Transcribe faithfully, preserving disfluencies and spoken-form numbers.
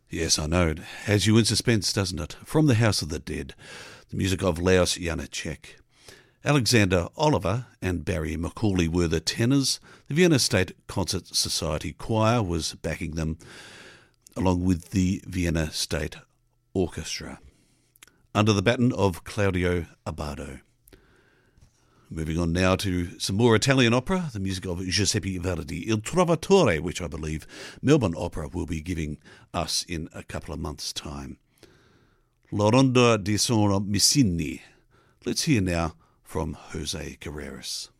Yes, I know. It has you in suspense, doesn't it? From the House of the Dead, the music of Leos Janáček. Alexander Oliver and Barry Macaulay were the tenors. The Vienna State Concert Society Choir was backing them, along with the Vienna State Orchestra, under the baton of Claudio Abbado. Moving on now to some more Italian opera, the music of Giuseppe Verdi, Il Trovatore, which I believe Melbourne Opera will be giving us in a couple of months' time. La Ronda di Sono Missini. Let's hear now from Jose Carreras.